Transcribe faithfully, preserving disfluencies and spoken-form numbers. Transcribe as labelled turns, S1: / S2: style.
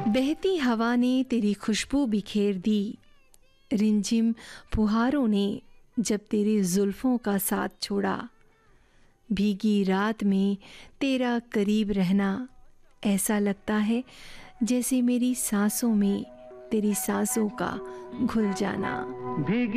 S1: बहती हवा ने तेरी खुशबू बिखेर दी, रिमझिम फुहारों ने जब तेरी जुल्फ़ों का साथ छोड़ा। भीगी रात में तेरा करीब रहना ऐसा लगता है जैसे मेरी सांसों में तेरी सांसों का घुल जाना।
S2: भीगी